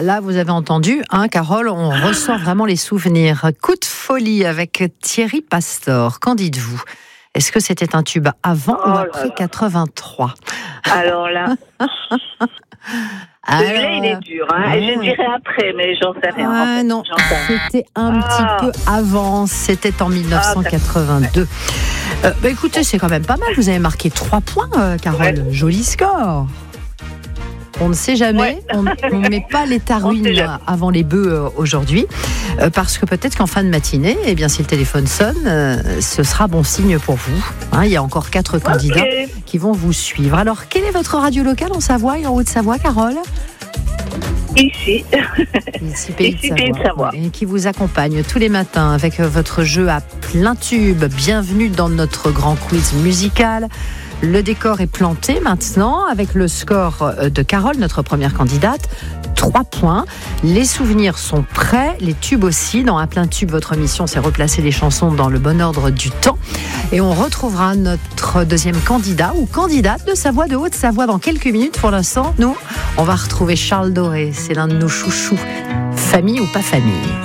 Voilà, là vous avez entendu, hein, Carole, on ressort vraiment les souvenirs. Coup de folie avec Thierry Pastor. Qu'en dites-vous ? Est-ce que c'était un tube avant ou après 83 ? Alors là, celui-là, il est dur. Hein. Je dirais après, mais j'en sais rien. Ah, en fait. Non, c'était un petit peu avant. C'était en 1982. Écoutez, c'est quand même pas mal. Vous avez marqué 3 points, Carole. Ouais. Joli score. On ne sait jamais, on ne met pas les tarouines avant les bœufs aujourd'hui, parce que peut-être qu'en fin de matinée, eh bien, si le téléphone sonne, ce sera bon signe pour vous. Hein, il y a encore 4 candidats qui vont vous suivre. Alors, quelle est votre radio locale en Savoie et en Haute-Savoie, Carole ? Ici, Pays de Savoie. Et qui vous accompagne tous les matins avec votre jeu à plein tube. Bienvenue dans notre grand quiz musical. Le décor est planté maintenant avec le score de Carole, notre première candidate. 3 points. Les souvenirs sont prêts, les tubes aussi. Dans À plein tube, votre mission, c'est replacer les chansons dans le bon ordre du temps. Et on retrouvera notre deuxième candidat ou candidate de Savoie, de Haute-Savoie dans quelques minutes. Pour l'instant, nous, on va retrouver Charles Doré. C'est l'un de nos chouchous. Famille ou pas famille ?